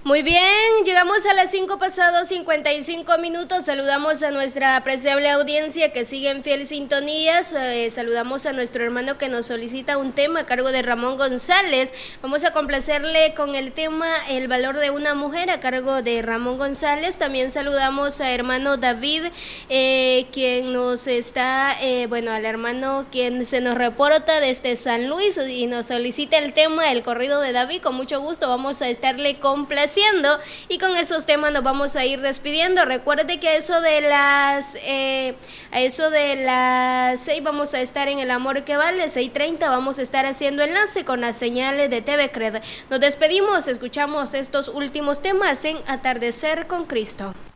Muy bien, llegamos a las 5 pasados 55 minutos. Saludamos a nuestra apreciable audiencia que sigue en fiel sintonía. Saludamos a nuestro hermano que nos solicita un tema a cargo de Ramón González. Vamos a complacerle con el tema El valor de una mujer a cargo de Ramón González. También saludamos a hermano David, quien nos está, al hermano quien se nos reporta desde San Luis y nos solicita el tema El corrido de David. Con mucho gusto vamos a estarle complaciendo y con esos temas nos vamos a ir despidiendo. Recuerde que a eso de las 6 vamos a estar en El Amor que Vale, 6:30 vamos a estar haciendo enlace con las señales de TV Cred. Nos despedimos, escuchamos estos últimos temas en Atardecer con Cristo.